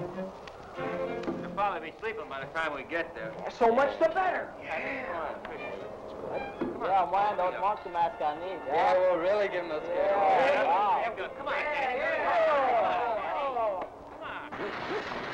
They'll probably be sleeping by the time we get there. So much the better. Yeah. Yeah, man, those monster masks I need. Yeah, we'll really give him a scare. Yeah. Come on, Danny.